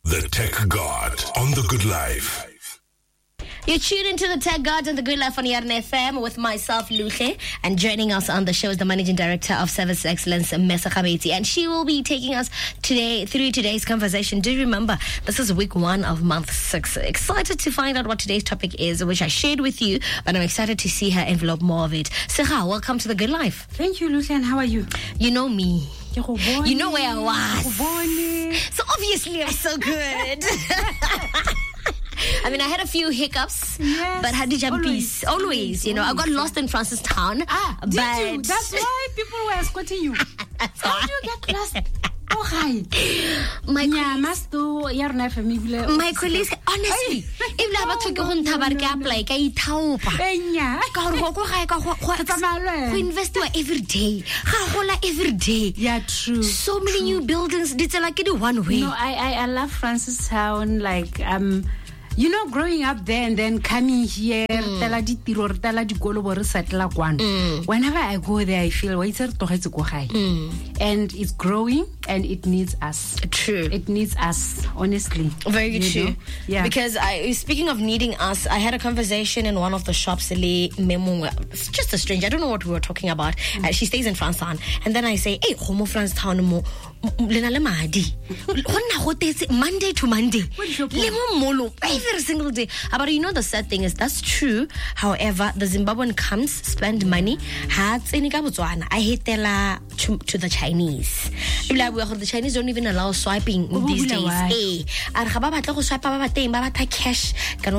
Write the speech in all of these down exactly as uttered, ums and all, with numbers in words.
The Tech God on The Good Life. You're tuned into the Tech God on The Good Life on Yarn F M with myself, Luche, and joining us on the show is the Managing Director of Service Excellence, Mesa Khabeti, and she will be taking us today through today's conversation. Do remember, this is week one of month six. Excited to find out what today's topic is, which I shared with you, but I'm excited to see her envelope more of it. Seha, welcome to The Good Life. Thank you, Luche, and how are you? You know me. You know where I was. So obviously I'm so good. I mean, I had a few hiccups, yes, but had to jump always, always, always, you know. always, I got lost in Francistown. Ah, did but you? That's why people were escorting you. How did you get lost? Oh, hi. My yeah, must do your knife and me. My colleagues, honestly, if I have to go on Tabarka, like I taupa. We invest every day. Every day. Yeah, true. So many true. new buildings. It's like it one way. No, I, I, I love Francistown. Like, um, you know, growing up there and then coming here, mm. mm. whenever I go there, I feel mm. and it's growing and it needs us. True. It needs us, honestly. Very you true. know? Yeah. Because I, speaking of needing us, I had a conversation in one of the shops. It's just a stranger. I don't know what we were talking about. Mm. Uh, she stays in Francistown, and then I say, "Hey, homo Francistown mo." Monday to Monday, every single day. But you know, the sad thing is that's true. However, the Zimbabwean comes, spend money. I hate to, to the Chinese. The Chinese don't even allow swiping these days. Eh, cash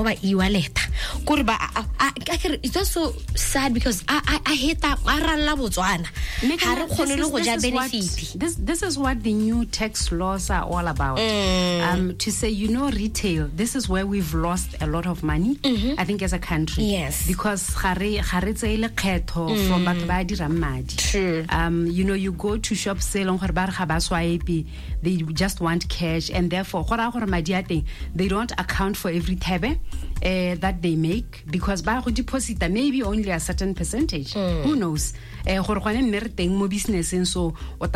it's also sad because I I, I hate that. This this is what the new tax laws are all about. Mm. Um, to say, you know, retail, this is where we've lost a lot of money, mm-hmm. I think, as a country. Yes. Because mm. True. Um, you know, you go to shop sale, they just want cash, and therefore, they don't account for every tabe uh, that they make, because by deposit maybe only a certain percentage. Mm. Who knows? Uh, business and so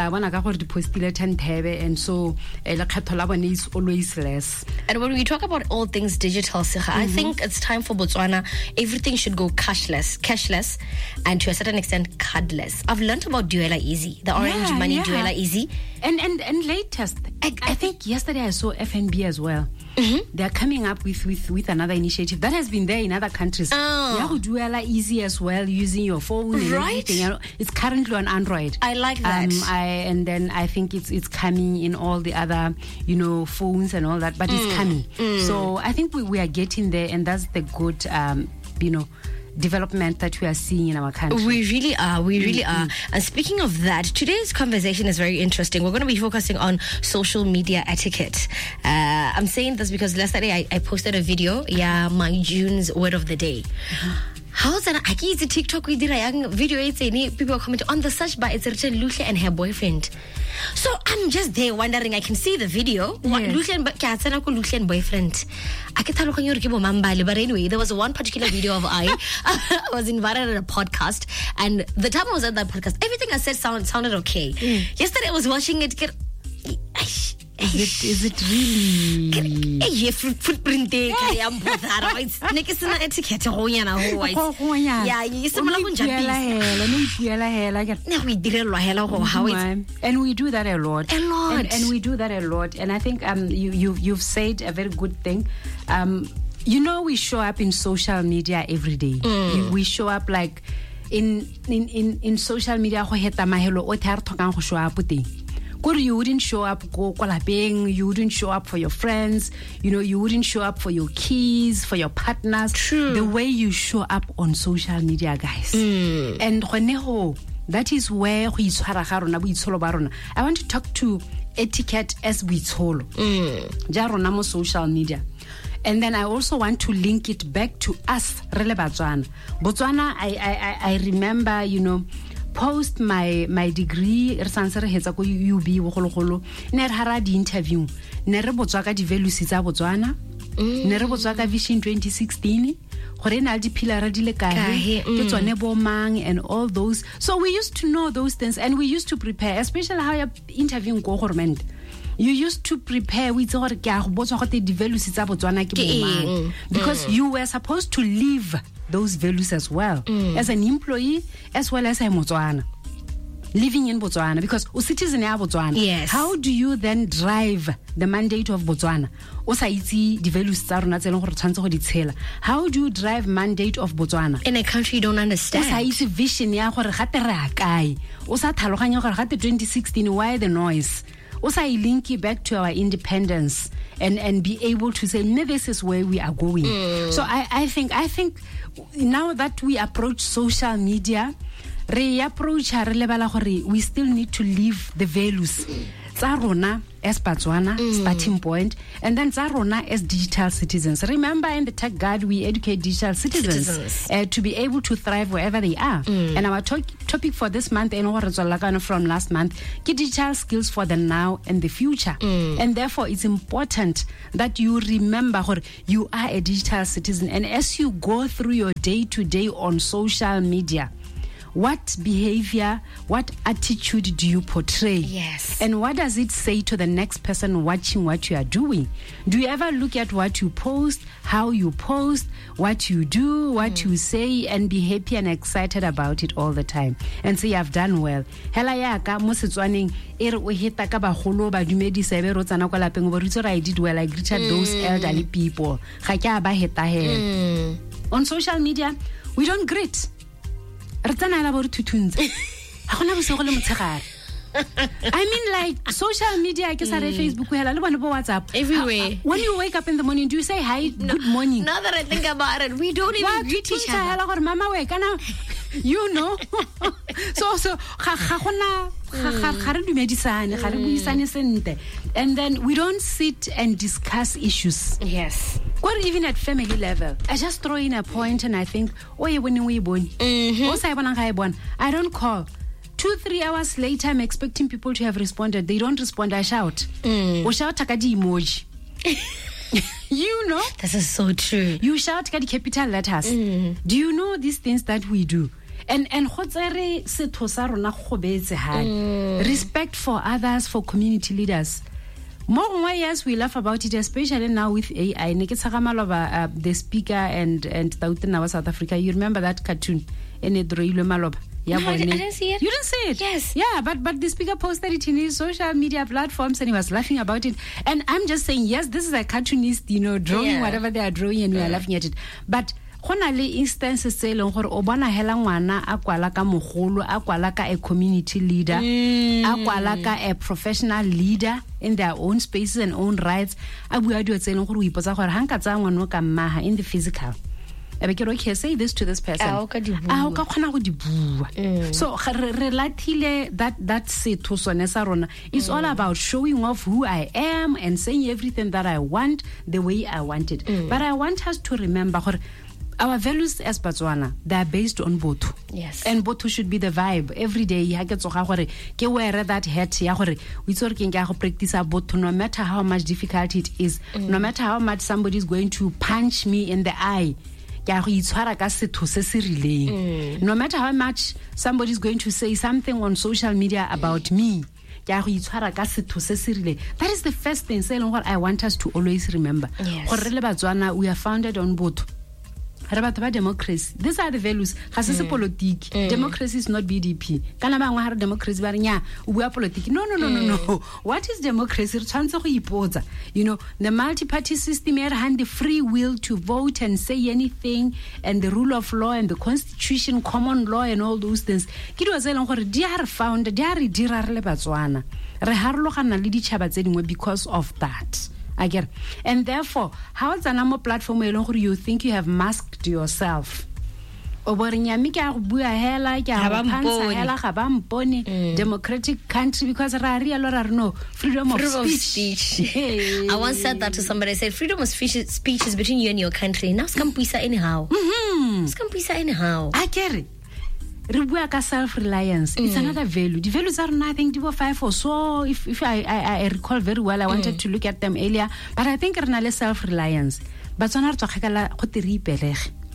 and so is always less. And when we talk about all things digital, mm-hmm. I think it's time for Botswana. Everything should go cashless, cashless, and to a certain extent cardless. I've learned about Duela Easy, the orange yeah, money yeah. Duela Easy, and and and latest. I, I think yesterday I saw F N B as well. Mm-hmm. They are coming up with, with, with another initiative that has been there in other countries. Oh. Yeah, Duela Easy as well, using your phone and right. everything. It's currently on Android. I like that. Um, I and then I think it's it's coming in all the other, you know, phones and all that. But mm. it's coming. Mm. So I think we, we are getting there, and that's the good, um, you know, development that we are seeing in our country. We really are. We really mm-hmm. are. And speaking of that, today's conversation is very interesting. We're going to be focusing on social media etiquette. Uh, I'm saying this because yesterday I, I posted a video. Yeah, my June's word of the day. Mm-hmm. How's that? I can TikTok with the video. It's any people commenting on the search bar. It's written Luche and her boyfriend. So I'm just there wondering. I can see the video. Luche and Luche and boyfriend. I can tell you, but anyway, there was one particular video of I. I was invited at a podcast, and the time I was at that podcast, everything I said sound, sounded okay. Mm. Yesterday I was watching it. Get, Is it, is it really? Yeah, footprint there. Yeah, etiquette. Yeah, and we do that a lot. A lot. And, and we do that a lot. And I think um you you you've said a very good thing. Um, you know, we show up in social media every day. Mm. We show up like in in in, in social media. You wouldn't show up you wouldn't show up for your friends, you know, you wouldn't show up for your kids, for your partners. True. The way you show up on social media, guys. Mm. And that is where I want to talk to etiquette as we told mm. social media. And then I also want to link it back to us, Rele Botswana. Botswana, I, I, I remember, you know, post my my degree re sanse re hetsa ko U B bogologolo ne re hara di interview ne re botswa ka di values tsa Botswana ne re botswa ka vision twenty sixteen gore na di pillar di le kae ke tsone bo mang and all those. So we used to know those things, and we used to prepare, especially how you interviewing government. You used to prepare with the values because you were supposed to live those values as well mm. as an employee as well as a Motswana. Living in Botswana, because a citizen of Botswana. Yes. How do you then drive the mandate of Botswana? How do you drive mandate of Botswana in a country you don't understand? Vision twenty sixteen, why the noise? Also, I link it back to our independence and, and be able to say, no, this is where we are going. Mm. So I, I think I think now that we approach social media, re approach we still need to live the values. Tsarona as Botswana, mm. starting point, and then Tsarona as digital citizens. Remember, in the Tech Guide, we educate digital citizens, citizens. Uh, to be able to thrive wherever they are. Mm. And our to- topic for this month, and from last month, digital skills for the now and the future. Mm. And therefore, it's important that you remember you are a digital citizen. And as you go through your day to day on social media, what behavior, what attitude do you portray? Yes. And what does it say to the next person watching what you are doing? Do you ever look at what you post, how you post, what you do, what mm. you say, and be happy and excited about it all the time? And say, I've done well. Hela yaka mo Setswaneng e re o heta ka bagolo ba dumedisa be ro tsana kwa lapeng bo ritse I did well, I greeted mm. those elderly people. Ga ke a ba heta he. On social media, we don't greet. I mean, like social media, I guess mm. Facebook, WhatsApp. Everywhere. Uh, when you wake up in the morning, do you say hi, no, good morning? Now that I think about it, we don't even what? greet each other. Mama, wake up. You know. so, so, and then we don't sit and discuss issues. Yes. Or even at family level. I just throw in a point and I think, oh, you're when we born. I don't call. Two, three hours later, I'm expecting people to have responded. They don't respond, I shout. Mm. Or shout takadi emoji. You know? This is so true. You shout takadi capital letters. Mm. Do you know these things that we do? And and mm. respect for others, for community leaders. More yes, we laugh about it, especially now with A I. Uh, the speaker and and Tautena South Africa. You remember that cartoon? No, I, I didn't see it. You didn't see it? Yes. Yeah, but but the speaker posted it in his social media platforms and he was laughing about it. And I'm just saying, yes, this is a cartoonist, you know, drawing yeah. whatever they are drawing and we are laughing at it. But honestly, instances say long or obana hela ngwana a kwala ka mogolo a kwala ka a community leader mm. a kwala ka a professional leader in their own spaces and own rights a bua dio tse leng gore o ipotsa gore hanga tsa ngwana ka mmaha in the physical. Okay, say this to this person. So re relatile that that setho sone sa rona. It's all about showing off who I am and saying everything that I want the way I want it. Mm. But I want us to remember our values as Botswana, they are based on Botho. Yes. And Botho should be the vibe. Every day, you get to wear that hat. We practice Botho no matter how much difficult it is, mm. no matter how much somebody is going to punch me in the eye. Mm. No matter how much somebody is going to say something on social media about me, that is the first thing what I want us to always remember. Yes. We are founded on both. Democracy. These are the values. Mm. Mm. Democracy is not B D P. Democracy. No, no, no, no, no. What is democracy? You know, the multi-party system had the free will to vote and say anything, and the rule of law and the constitution, common law, and all those things. They are founded. They are because of that. Again. And therefore, how is an platform where you think you have masked yourself? Mm. Democratic country because no freedom of freedom speech. speech. Hey. I once said that to somebody. I said freedom of speech, speech is between you and your country. Now scampisa anyhow. Mm-hmm. Scampisa anyhow. I get it. Self-reliance. Mm. It's another value. The values are nothing. They were five or so. If if I, I, I recall very well, I wanted mm. to look at them earlier. But I think it's self-reliance. But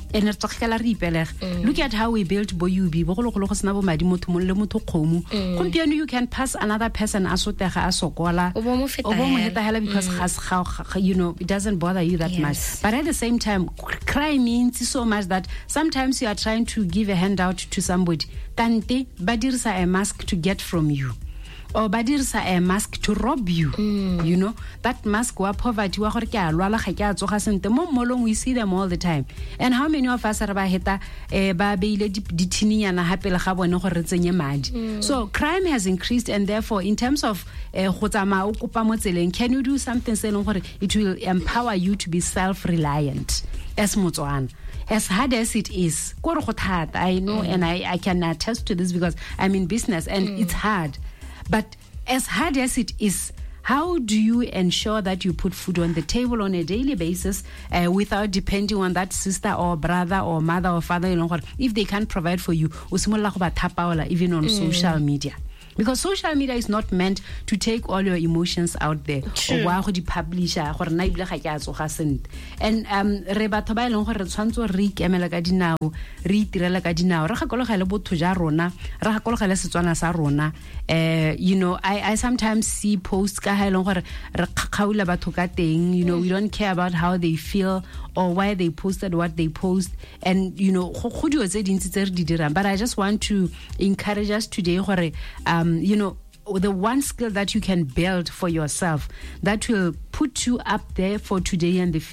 and re tsogela re ipelega. Look at how we built Boyubi bo go go go sna bo madi motho mo le motho khomu gompieno you can pass another person a sotega a sokola o bo mo feta o bo mo heta hela because mm. you know it doesn't bother you that yes. much, but at the same time crime means so much that sometimes you are trying to give a handout to somebody kante ba dirisa a mask to get from you, or ba dirisa a mask to rob you. mm. You know that mask wa poverty wa gore ke a lwala ga ke a tsoga sente mo molong, we see them all the time. And how many of us are ba heta eh, ba beile ditininyana hape le ga bone gore re tsenye madi. So crime has increased, and therefore in terms of go tsama o kopa mo tseleng, can you do something se leng gore it will empower you to be self-reliant as Motswana? As hard as it is, I know, mm. and I, I can attest to this because I'm in business and mm. it's hard. But as hard as it is, how do you ensure that you put food on the table on a daily basis uh, without depending on that sister or brother or mother or father? You know what? If they can't provide for you, even on mm. social media. Because social media is not meant to take all your emotions out there. True. Or go di publisher gore na ibile ga ke a tsoga sent. And um re batho ba ileng gore re tshwantse re ikemela ka dinao, re itirela ka dinao, re gakologela botho ja rona, re gakologela Setswana sa rona. Uh, you know, I I sometimes see posts ka ha ileng gore re kgaula batho ka teng, you know, we don't care about how they feel or why they posted what they post, and you know, go dio tse dintsi tse re di dirang. But I just want to encourage us today gore um you know, the one skill that you can build for yourself that will put you up there for today and the future